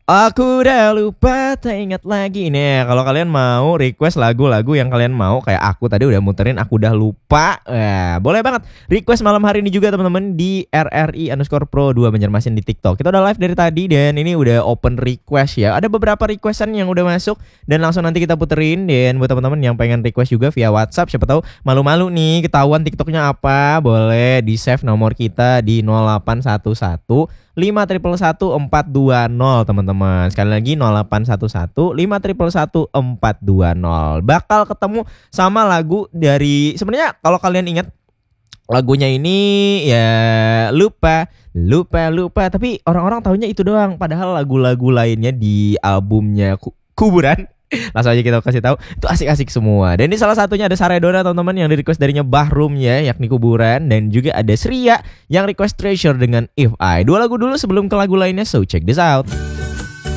Aku udah lupa, tak ingat lagi nih. Kalau kalian mau request lagu-lagu yang kalian mau, kayak aku tadi udah muterin Aku Udah Lupa, boleh banget request malam hari ini juga teman-teman di RRI_Pro 2 Banjarmasin di TikTok. Kita udah live dari tadi dan ini udah open request ya. Ada beberapa requestan yang udah masuk dan langsung nanti kita puterin. Dan buat teman-teman yang pengen request juga via WhatsApp, siapa tahu malu-malu nih ketahuan TikToknya apa, boleh di save nomor kita di 0811 5111420 teman-teman. Sekali lagi 0811 5111420. Bakal ketemu sama lagu dari, sebenarnya kalau kalian ingat lagunya ini ya lupa, tapi orang-orang tahunya itu doang. Padahal lagu-lagu lainnya di albumnya Kuburan langsung aja kita kasih tahu itu asik-asik semua. Dan ini salah satunya ada Saredona teman-teman yang di request darinya Bahrum ya, yakni Kuburan. Dan juga ada Sria yang request Treasure dengan If I. Dua lagu dulu sebelum ke lagu lainnya, so check this out.